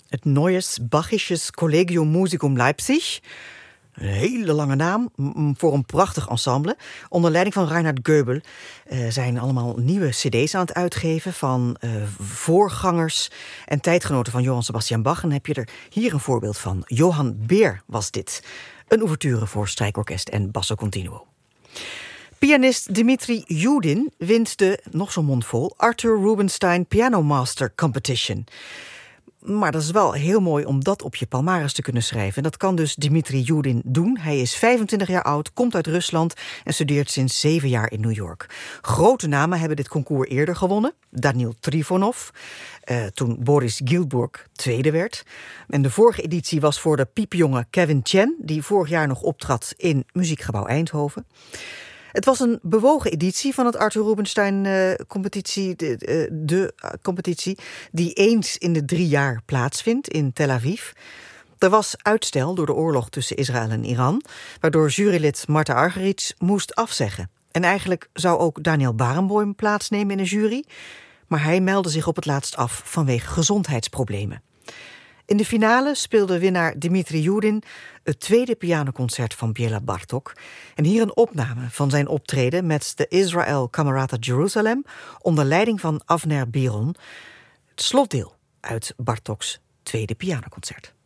Het Neues Bachisches Collegium Musicum Leipzig. Een hele lange naam voor een prachtig ensemble. Onder leiding van Reinhard Goebel zijn allemaal nieuwe cd's aan het uitgeven van voorgangers en tijdgenoten van Johann Sebastian Bach. En heb je er hier een voorbeeld van. Johann Beer was dit. Een ouverture voor strijkorkest en basso continuo. Pianist Dmitri Yudin wint de, nog zo'n mondvol, Arthur Rubinstein Piano Master Competition. Maar dat is wel heel mooi om dat op je palmares te kunnen schrijven. En dat kan dus Dmitri Yudin doen. Hij is 25 jaar oud, komt uit Rusland en studeert sinds 7 jaar in New York. Grote namen hebben dit concours eerder gewonnen. Daniil Trifonov, toen Boris Gilburg tweede werd. En de vorige editie was voor de piepjonge Kevin Chen, die vorig jaar nog optrad in Muziekgebouw Eindhoven. Het was een bewogen editie van het Arthur Rubinstein-competitie, de competitie die eens in de 3 jaar plaatsvindt in Tel Aviv. Er was uitstel door de oorlog tussen Israël en Iran, waardoor jurylid Marta Argerich moest afzeggen. En eigenlijk zou ook Daniel Barenboim plaatsnemen in de jury, maar hij meldde zich op het laatst af vanwege gezondheidsproblemen. In de finale speelde winnaar Dmitri Yudin het tweede pianoconcert van Béla Bartók. En hier een opname van zijn optreden met de Israel Camerata Jerusalem onder leiding van Avner Biron. Het slotdeel uit Bartóks tweede pianoconcert.